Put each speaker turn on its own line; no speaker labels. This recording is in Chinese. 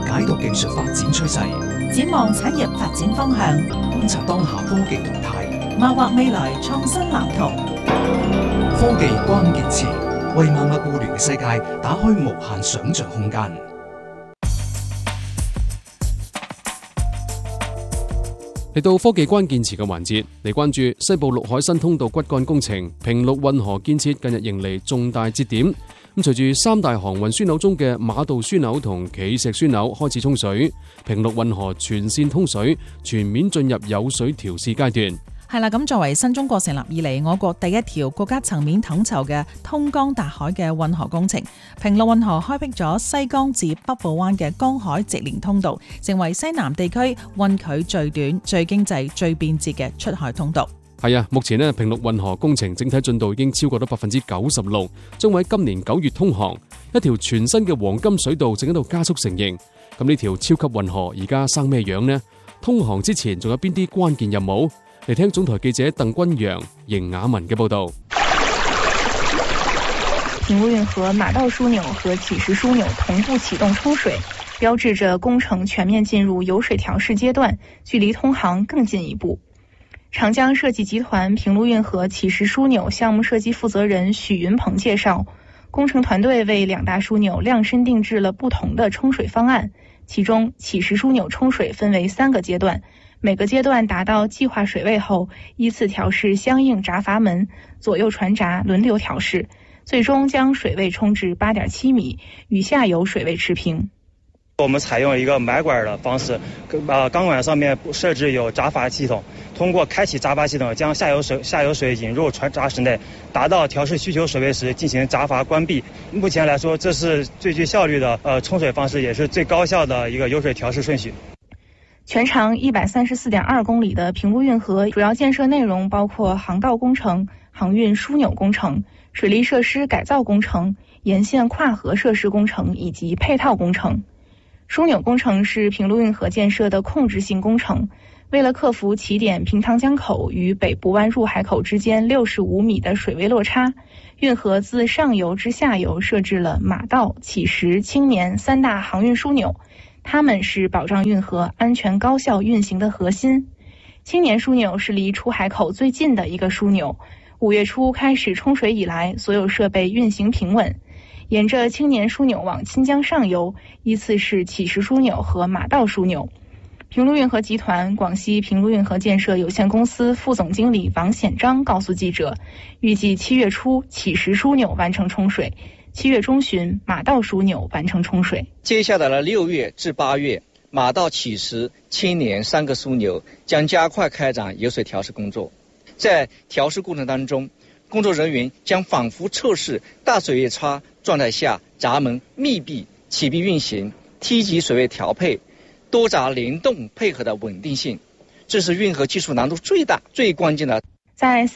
解讀技術發展趨勢，
展望產業發展方向，
觀察當下科技動態，
謀劃未來創新藍圖。
科技關鍵詞，為萬物互聯嘅世界打開無限想像空間。
嚟到科技關鍵詞嘅環節，嚟關注西部陸海新通道骨幹工程平陸運河建設近日迎嚟重大節點。隨住三大航運樞紐中嘅馬道樞紐同企石樞紐開始沖水，平陸運河全線通水，全面進入有水調試階段。
係啦，咁作為新中國成立以嚟我國第一條國家層面統籌嘅通江達海嘅運河工程，平陸運河開闢咗西江至北部灣嘅江海直連通道，成為西南地區運距最短、最經濟、最便捷嘅出海通道。
係啊，目前呢平陸運河工程整體進度已經超過咗96%，將會喺今年9月通航。一條全新嘅黃金水道正喺度加速成形。咁呢條超級運河而家生咩樣呢？通航之前仲有邊啲關鍵任務？嚟聽總台記者鄧君陽、邢雅文嘅報道。
平陸運河馬道樞紐和乞石樞紐同步啟動沖水，標誌着工程全面進入油水調試階段，距離通航更進一步。長江設計集團平陸運河乞石樞紐項目設計負責人許雲鵬介紹，工程團隊為兩大樞紐量身定制了不同的沖水方案，其中乞石樞紐沖水分為3個階段，每個階段達到計劃水位後，依次調試相應閘閥門，左右船閘輪流調試，最終將水位沖至8.7米，與下游水位持平。
我們採用一個埋管的方式，鋼管上面設置有閘閥系統，通過開啟閘閥系統，將下游水引入船閘室內，達到調試需求水位時進行閘閥關閉。目前來說，這是最具效率的沖水方式，也是最高效的一個油水調試順序。
全長134.2公里的平陸運河主要建設內容包括航道工程、航運樞紐工程、水利設施改造工程、沿線跨河設施工程以及配套工程。樞紐工程是平陸運河建設的控制性工程，為了克服起點平塘江口與北部灣入海口之間65米的水位落差，運河自上游至下游設置了馬道、乞石、青年3大航運樞紐，它們是保障運河安全高效運行的核心。青年樞紐是離出海口最近的一個樞紐，5月初開始沖水以來，所有設備運行平穩。沿着青年樞紐往清江上游，依次是乞石樞紐和馬道樞紐。平陸運河集團廣西平陸運河建設有限公司副總經理王顯章告訴記者，預計7月初乞石樞紐完成沖水，7月中旬馬道樞紐完成沖水。
接下來的6月至8月，馬道、乞石、青年3個樞紐將加快開展油水調試工作。在調試過程當中，工作人員將反覆測試大水位差狀態下閘門密閉、起閉運行、梯級水位調配、多閘聯動配合的穩定性，這是運河技術難度最大、最關鍵的。
在